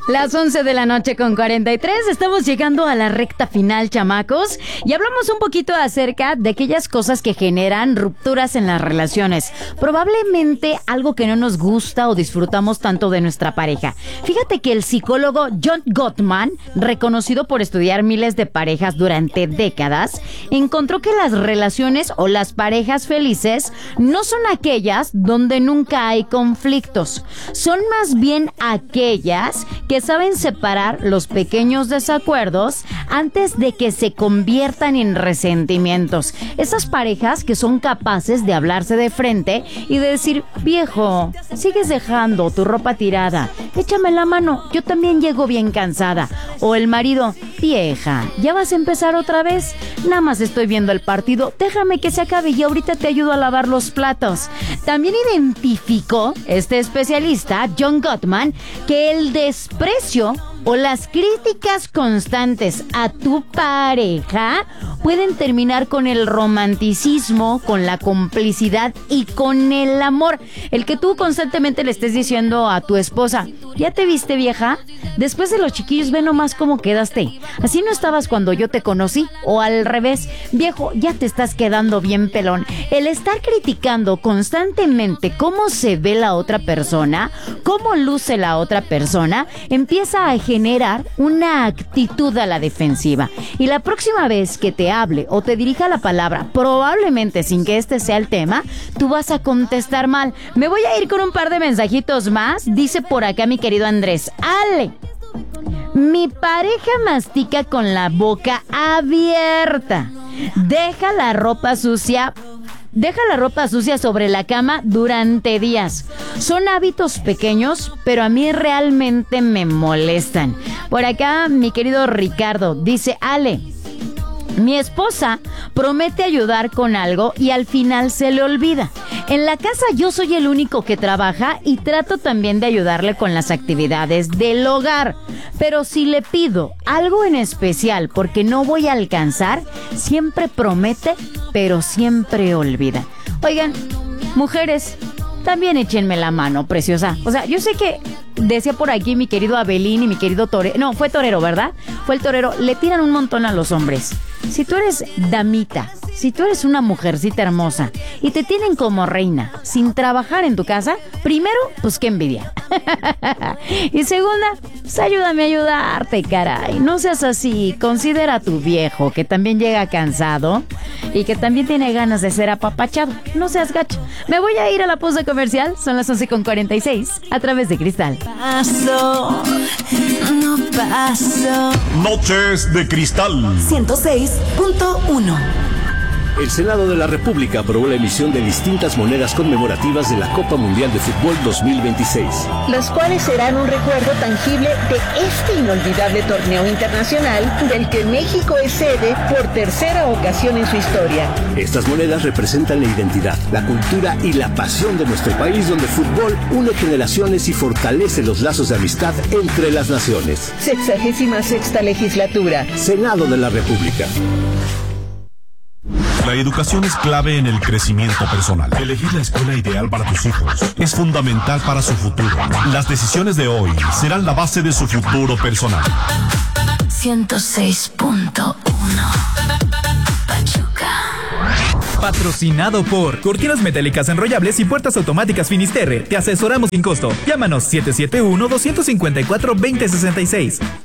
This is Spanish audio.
Las 11 de la noche con 43, estamos llegando a la recta final, chamacos, y hablamos un poquito acerca de aquellas cosas que generan rupturas en las relaciones. Probablemente algo que no nos gusta o disfrutamos tanto de nuestra pareja. Fíjate que el psicólogo John Gottman, reconocido por estudiar miles de parejas durante décadas, encontró que las relaciones o las parejas felices no son aquellas donde nunca hay conflictos, son más bien aquellas que saben separar los pequeños desacuerdos antes de que se conviertan en resentimientos. Esas parejas que son capaces de hablarse de frente y de decir: viejo, sigues dejando tu ropa tirada, échame la mano, yo también llego bien cansada. O el marido: vieja, ya vas a empezar otra vez, nada más estoy viendo el partido, déjame que se acabe y ahorita te ayudo a lavar los platos. También identificó este especialista, John Gottman, que el desprecio o las críticas constantes a tu pareja pueden terminar con el romanticismo, con la complicidad y con el amor. El que tú constantemente le estés diciendo a tu esposa: ¿ya te viste, vieja? Después de los chiquillos, ve nomás cómo quedaste. Así no estabas cuando yo te conocí. O al revés: viejo, ya te estás quedando bien pelón. El estar criticando constantemente cómo se ve la otra persona, cómo luce la otra persona, empieza a generar una actitud a la defensiva. Y la próxima vez que te hable o te dirija la palabra, probablemente sin que este sea el tema, tú vas a contestar mal. Me voy a ir con un par de mensajitos más. Dice por acá mi querido Andrés: Ale, mi pareja mastica con la boca abierta. Deja la ropa sucia sobre la cama durante días. Son hábitos pequeños, pero a mí realmente me molestan. Por acá mi querido Ricardo dice: Ale, mi esposa promete ayudar con algo y al final se le olvida. En la casa yo soy el único que trabaja y trato también de ayudarle con las actividades del hogar. Pero si le pido algo en especial porque no voy a alcanzar, siempre promete, pero siempre olvida. Oigan, mujeres, también échenme la mano, preciosa. O sea, yo sé que decía por aquí mi querido Abelín y mi querido Torero. No, fue Torero, ¿verdad? Fue el Torero. Le tiran un montón a los hombres. Si tú eres damita, si tú eres una mujercita hermosa y te tienen como reina sin trabajar en tu casa, primero, pues qué envidia. Y segunda, pues ayúdame a ayudarte, caray. No seas así. Considera a tu viejo, que también llega cansado y que también tiene ganas de ser apapachado. No seas gacho. Me voy a ir a la pausa comercial. Son las 11:46 a través de Cristal. Paso, no paso. Noches de Cristal 106.1. El Senado de la República aprobó la emisión de distintas monedas conmemorativas de la Copa Mundial de Fútbol 2026. Las cuales serán un recuerdo tangible de este inolvidable torneo internacional del que México es sede por tercera ocasión en su historia. Estas monedas representan la identidad, la cultura y la pasión de nuestro país, donde el fútbol une generaciones y fortalece los lazos de amistad entre las naciones. 66ª legislatura. Senado de la República. La educación es clave en el crecimiento personal. Elegir la escuela ideal para tus hijos es fundamental para su futuro. Las decisiones de hoy serán la base de su futuro personal. 106.1. Pachuca. Patrocinado por Cortinas Metálicas Enrollables y Puertas Automáticas Finisterre. Te asesoramos sin costo. Llámanos 771-254-2066.